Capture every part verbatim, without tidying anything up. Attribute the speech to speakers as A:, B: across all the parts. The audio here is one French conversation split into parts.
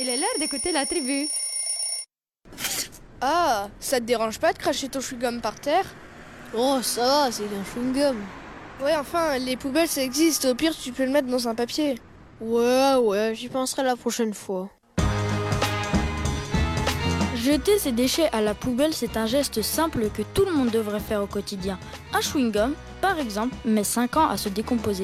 A: il est l'heure d'écouter la tribu.
B: Ah, ça te dérange pas de cracher ton chewing-gum par terre?
C: Oh, ça va, c'est un chewing-gum.
B: Ouais, enfin, les poubelles ça existe, au pire tu peux le mettre dans un papier.
C: Ouais, ouais, j'y penserai la prochaine fois.
D: Jeter ses déchets à la poubelle, c'est un geste simple que tout le monde devrait faire au quotidien. Un chewing-gum, par exemple, met cinq ans à se décomposer.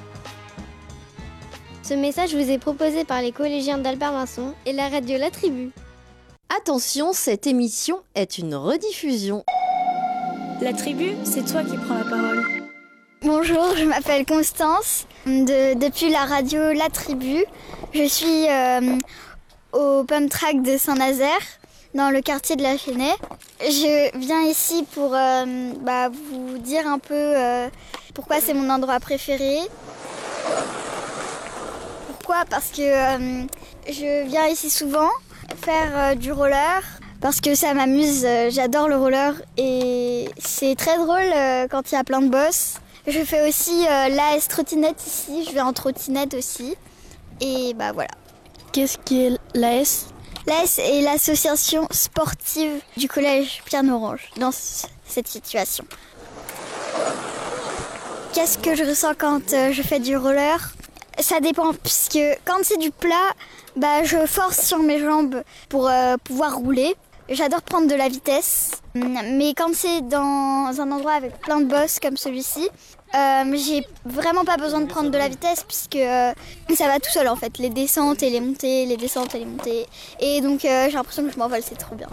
E: Ce message vous est proposé par les collégiens d'Albert Vincent et la radio La Tribu.
F: Attention, cette émission est une rediffusion.
G: La Tribu, c'est toi qui prends la parole.
H: Bonjour, je m'appelle Constance, de, depuis la radio La Tribu. Je suis euh, au pump track de Saint-Nazaire, dans le quartier de la Chênaie. Je viens ici pour euh, bah, vous dire un peu euh, pourquoi c'est mon endroit préféré. Pourquoi ? Parce que euh, je viens ici souvent faire euh, du roller, parce que ça m'amuse, euh, j'adore le roller et c'est très drôle euh, quand il y a plein de bosses. Je fais aussi euh, l'A S trottinette ici, je vais en trottinette aussi. Et bah voilà.
C: Qu'est-ce qui est l'A S ?
H: L'A S est l'association sportive du collège Pierre-Orange dans c- cette situation. Qu'est-ce que je ressens quand euh, je fais du roller ? Ça dépend, puisque quand c'est du plat, bah, je force sur mes jambes pour euh, pouvoir rouler. J'adore prendre de la vitesse, mais quand c'est dans un endroit avec plein de bosses comme celui-ci, euh, j'ai vraiment pas besoin de prendre de la vitesse puisque euh, ça va tout seul en fait, les descentes et les montées, les descentes et les montées. Et donc euh, j'ai l'impression que je m'envole, c'est trop bien.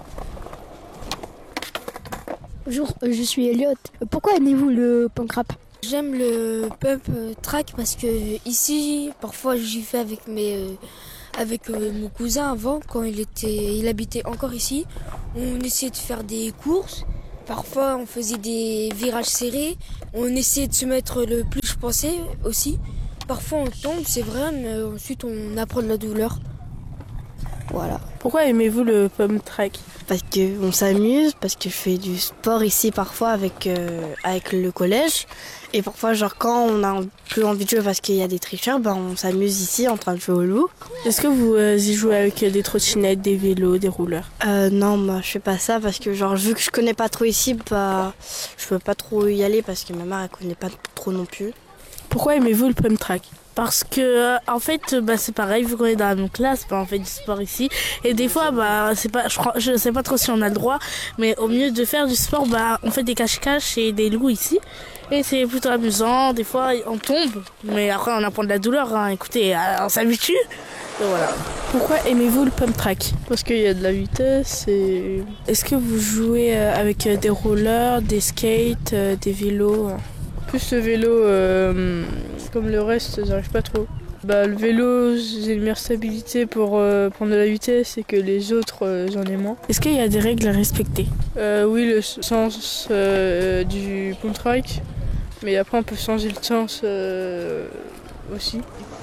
I: Bonjour, je suis Elliot. Pourquoi aimez-vous le punk rap ?
J: J'aime le pump track parce que ici, parfois j'y fais avec mes, euh, avec euh, mon cousin avant, quand il était, il habitait encore ici. On essayait de faire des courses. Parfois, on faisait des virages serrés. On essayait de se mettre le plus je pensais aussi. Parfois, on tombe, c'est vrai, mais ensuite on apprend de la douleur.
C: Voilà.
K: Pourquoi aimez-vous le pump track ?
C: Parce qu'on s'amuse, parce que je fais du sport ici parfois avec, euh, avec le collège. Et parfois, genre quand on a plus envie de jouer parce qu'il y a des tricheurs, ben on s'amuse ici en train de jouer au loup.
K: Est-ce que vous euh, y jouez avec des trottinettes, des vélos, des rouleurs ?
C: euh, Non, moi je fais pas ça parce que genre vu que je connais pas trop ici, bah je peux pas trop y aller parce que ma mère elle connaît pas trop non plus.
K: Pourquoi aimez-vous le pump track ? Parce que euh, en fait bah c'est pareil, vu qu'on est dans la même classe, bah on fait du sport ici et des fois bah c'est pas je crois je sais pas trop si on a le droit, mais au mieux de faire du sport bah on fait des cache-cache et des loups ici et c'est plutôt amusant. Des fois on tombe mais après on apprend de la douleur, hein. Écoutez, on s'habitue et voilà.
L: Pourquoi aimez-vous le pump track ? Parce qu'il y a de la vitesse et...
K: Est-ce que vous jouez avec des rollers, des skates, des vélos ?
L: Plus le vélo, euh, comme le reste, j'arrive pas trop. Bah, le vélo, j'ai une meilleure stabilité pour euh, prendre de la vitesse et que les autres, euh, j'en ai moins.
K: Est-ce qu'il y a des règles à respecter ?
L: euh, Oui, le sens euh, du pump track, mais après on peut changer le sens euh, aussi.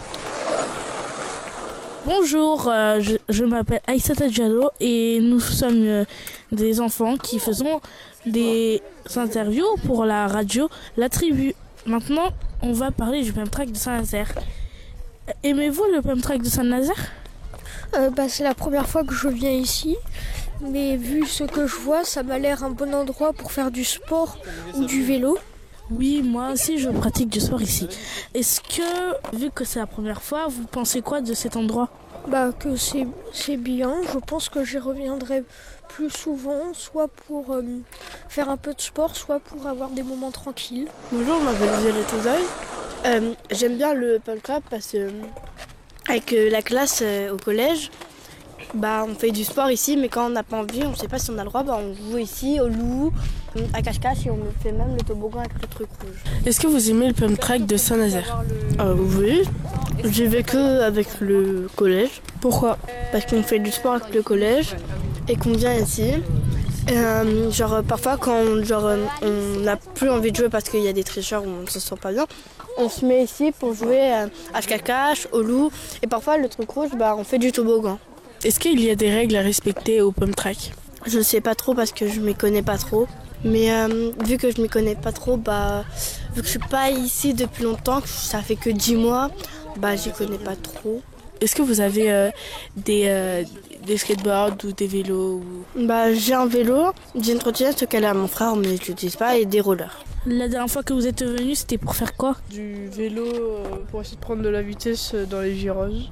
K: Bonjour, euh, je, je m'appelle Aïssata Diallo et nous sommes euh, des enfants qui faisons des interviews pour la radio La Tribu. Maintenant, on va parler du pump track de Saint-Nazaire. Aimez-vous le pump track de Saint-Nazaire ?
I: euh, bah, C'est la première fois que je viens ici, mais vu ce que je vois, ça m'a l'air un bon endroit pour faire du sport ou du vélo.
K: Oui, moi aussi je pratique du sport ici. Est-ce que, vu que c'est la première fois, vous pensez quoi de cet endroit ?
I: Bah que c'est, c'est bien, je pense que j'y reviendrai plus souvent, soit pour euh, faire un peu de sport, soit pour avoir des moments tranquilles.
M: Bonjour, je m'appelle Violette Ozaï. Euh, j'aime bien le punk rap parce que euh, avec euh, la classe euh, au collège, bah on fait du sport ici, mais quand on n'a pas envie, on ne sait pas si on a le droit, bah on joue ici au loup, à cache-cache et on fait même le toboggan avec le truc rouge.
K: Est-ce que vous aimez le pump track de Saint-Nazaire ?
M: euh, Oui, j'y vais que avec le collège.
K: Pourquoi ?
M: Parce qu'on fait du sport avec le collège et qu'on vient ici. Euh, genre parfois quand genre, on n'a plus envie de jouer parce qu'il y a des tricheurs où on ne se sent pas bien, on se met ici pour jouer à cache-cache, au loup et parfois le truc rouge, bah, on fait du toboggan.
K: Est-ce qu'il y a des règles à respecter au pump track ?
M: Je ne sais pas trop parce que je ne m'y connais pas trop. Mais euh, vu que je ne m'y connais pas trop, bah, vu que je ne suis pas ici depuis longtemps, que ça fait que dix mois, bah, j'y connais pas trop.
K: Est-ce que vous avez euh, des, euh, des skateboards ou des vélos ou...
C: Bah, j'ai un vélo, j'ai une trottinette qu'elle a à mon frère, mais je l'utilise pas, et des rollers.
K: La dernière fois que vous êtes venu, c'était pour faire quoi?
L: Du vélo euh, pour essayer de prendre de la vitesse dans les virages.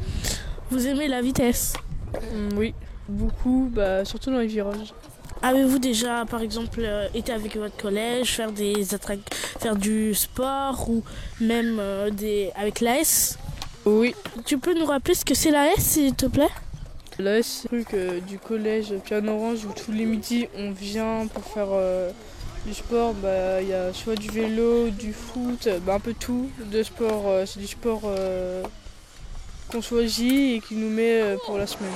K: Vous aimez la vitesse?
L: Mmh, oui, beaucoup, bah, surtout dans les virages.
K: Avez-vous déjà, par exemple, euh, été avec votre collège, faire des attrac... faire du sport ou même euh, des... avec l'A S?
L: Oui.
K: Tu peux nous rappeler ce que c'est l'A S, s'il te plaît?
L: L'A S, c'est un truc euh, du collège Piano Orange où tous les midis on vient pour faire euh, du sport. Bah, y a soit du vélo, du foot, bah, un peu tout de sport. Euh, c'est du sport euh, qu'on choisit et qui nous met euh, pour la semaine.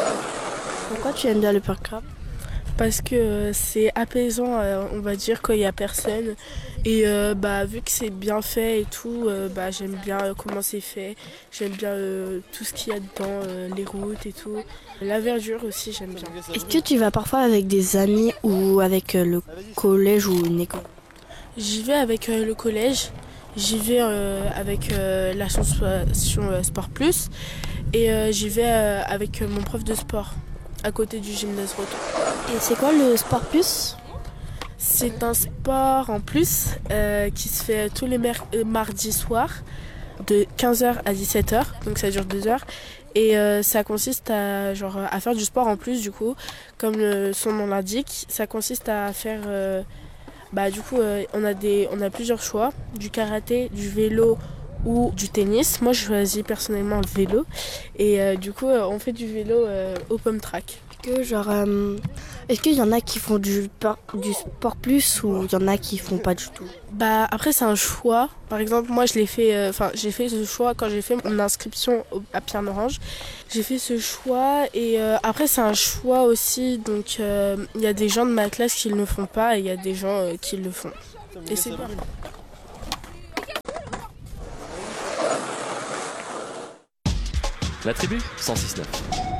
C: Pourquoi tu aimes bien le punk rap?
K: Parce que c'est apaisant, euh, on va dire, quand il n'y a personne. Et euh, bah, vu que c'est bien fait et tout, euh, bah, j'aime bien euh, comment c'est fait. J'aime bien euh, tout ce qu'il y a dedans, euh, les routes et tout. La verdure aussi, j'aime bien.
C: Est-ce que tu vas parfois avec des amis ou avec euh, le collège ou une école?
K: J'y vais avec euh, le collège. J'y vais euh, avec euh, l'association euh, Sport Plus. Et euh, j'y vais euh, avec euh, mon prof de sport, à côté du gymnase Roto.
C: Et c'est quoi le Sport Plus?
K: C'est un sport en plus euh, qui se fait tous les mer- mardis soirs de quinze heures à dix-sept heures, donc ça dure deux heures. Et euh, ça consiste à, genre, à faire du sport en plus, du coup, comme le, son nom l'indique. Ça consiste à faire... Euh, bah, du coup, euh, on, a des, on a plusieurs choix, du karaté, du vélo ou du tennis. Moi, je choisis personnellement le vélo. Et euh, du coup, euh, on fait du vélo euh, au pump track.
C: Que genre, euh, est-ce qu'il y en a qui font du, du sport plus ou il y en a qui font pas du tout?
K: Bah après c'est un choix. Par exemple moi je l'ai fait, enfin euh, j'ai fait ce choix quand j'ai fait mon inscription au, à Piano Orange. J'ai fait ce choix et euh, après c'est un choix aussi. Donc il euh, y a des gens de ma classe qui ne le font pas et il y a des gens euh, qui le font. Et c'est bien.
A: La tribu cent six neuf.